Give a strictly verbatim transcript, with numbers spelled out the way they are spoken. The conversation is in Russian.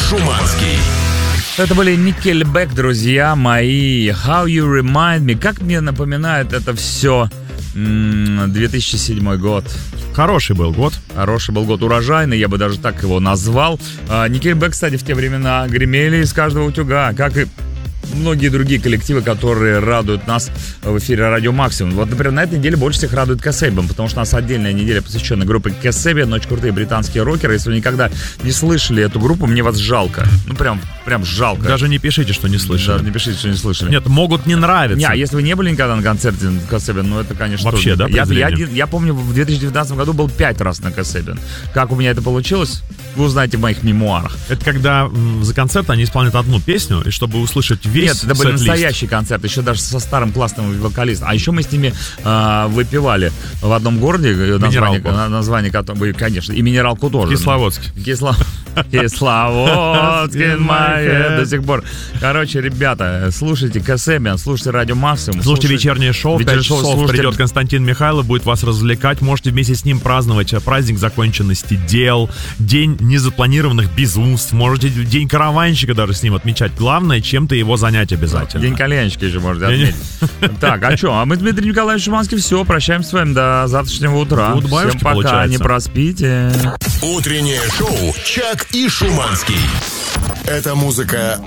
Шуманский. Это были Nickelback, друзья мои. How You Remind Me. Как мне напоминает это все две тысячи седьмой год. Хороший был год. Хороший был год, урожайный, я бы даже так его назвал. Nickelback, кстати, в те времена гремели из каждого утюга, как и многие другие коллективы, которые радуют нас в эфире Радио Максимум. Вот, например, на этой неделе больше всех радует Kasabian, потому что у нас отдельная неделя посвящена группе Kasabian, очень крутые британские рокеры. Если вы никогда не слышали эту группу, мне вас жалко. Ну, прям, прям жалко. Даже не пишите, что не слышали. Даже не пишите, что не слышали. Нет, могут не нравиться. Не, а если вы не были никогда на концерте Kasabian, ну, это, конечно... Вообще, да, я, я, я помню, в две тысячи девятнадцатом году был пять раз на Kasabian. Как у меня это получилось, вы узнаете в моих мемуарах. Это когда м, за концерт они исполняют одну песню, и чтобы услышать весь Нет, это были сет-лист. Настоящий концерт, еще даже со старым классным вокалистом. А еще мы с ними э, выпивали в одном городе, название, название которого, конечно, и минералку тоже. Кисловодск. Кисло... Кисловодск in my head до сих пор. Короче, ребята, слушайте Kasabian, слушайте Радио Максимум. Слушайте вечернее шоу, в пять часов слушайте... придет Константин Михайлов, будет вас развлекать. Можете вместе с ним праздновать праздник законченности дел, день незапланированных безумств. Можете день караванщика даже с ним отмечать. Главное, чем-то его занять обязательно. День кальянщика еще можете отметить. Так, а что? А мы, Дмитрий Николаевич Шуманский, все, прощаемся с вами до завтрашнего утра. Всем пока, получается. Не проспите. Утреннее шоу «Чак и Шуманский». Эта музыка